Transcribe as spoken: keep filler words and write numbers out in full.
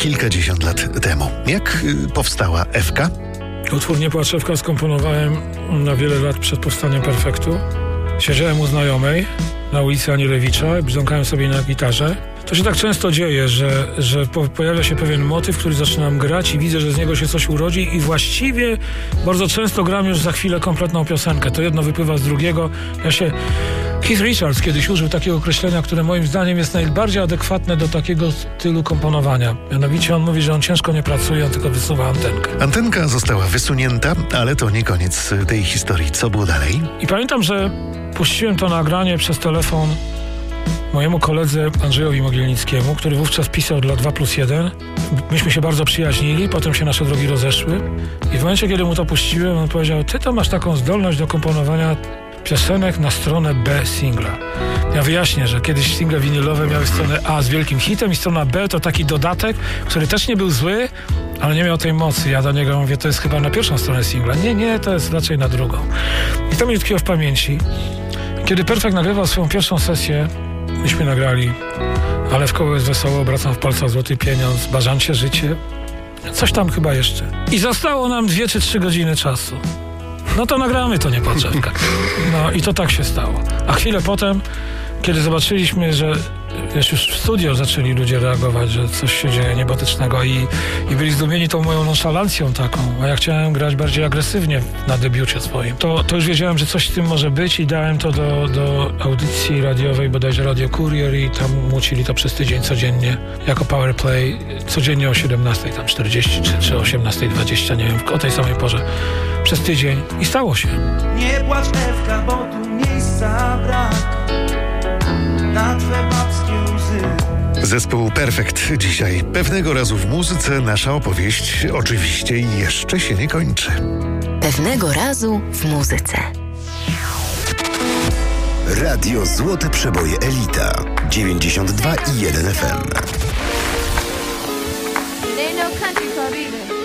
kilkadziesiąt lat temu. Jak y, powstała Ewka? Utwór Nie płacz Ewka skomponowałem na wiele lat przed powstaniem Perfektu. Siedziałem u znajomej na ulicy Anielewicza, brzdąkałem sobie na gitarze. To się tak często dzieje, że, że po, pojawia się pewien motyw, który zaczynam grać i widzę, że z niego się coś urodzi i właściwie bardzo często gram już za chwilę kompletną piosenkę. To jedno wypływa z drugiego. Ja się... Keith Richards kiedyś użył takiego określenia, które moim zdaniem jest najbardziej adekwatne do takiego stylu komponowania. Mianowicie on mówi, że on ciężko nie pracuje, on tylko wysuwa antenkę. Antenka została wysunięta, ale to nie koniec tej historii. Co było dalej? I pamiętam, że puściłem to nagranie przez telefon mojemu koledze Andrzejowi Mogielnickiemu, który wówczas pisał dla dwa plus jeden. Myśmy się bardzo przyjaźnili, potem się nasze drogi rozeszły i w momencie, kiedy mu to puściłem, on powiedział: ty to masz taką zdolność do komponowania piosenek na stronę B singla. Ja wyjaśnię, że kiedyś single winylowe miały stronę A z wielkim hitem i strona B to taki dodatek, który też nie był zły, ale nie miał tej mocy. Ja do niego mówię, to jest chyba na pierwszą stronę singla. Nie, nie, to jest raczej na drugą. I to mi tkwiło w pamięci. Kiedy Perfekt nagrywał swoją pierwszą sesję, myśmy nagrali Ale w koło jest wesoło, obracam w palcach złoty pieniądz, bażancie życie, coś tam chyba jeszcze. I zostało nam dwie czy trzy godziny czasu. No to nagramy to, Nie płacz Ewka. No i to tak się stało. A chwilę potem, kiedy zobaczyliśmy, że wiesz, już w studio zaczęli ludzie reagować, że coś się dzieje niebotycznego i, i byli zdumieni tą moją nonszalancją taką, a ja chciałem grać bardziej agresywnie na debiucie swoim. To, to już wiedziałem, że coś z tym może być i dałem to do, do audycji radiowej, bodajże Radio Courier, i tam mucili to przez tydzień codziennie jako powerplay, codziennie o siedemnastej tam czterdzieści czy, czy osiemnastej dwadzieścia, nie wiem, o tej samej porze. Przez tydzień i stało się. Nie płacz Ewka, bo tu miejsca brak na twe babskie łzy. Zespół Perfekt dzisiaj. Pewnego razu w muzyce nasza opowieść oczywiście jeszcze się nie kończy. Pewnego razu w muzyce. Radio Złote Przeboje Elita dziewięćdziesiąt dwa i jeden F M. It ain't no country club either.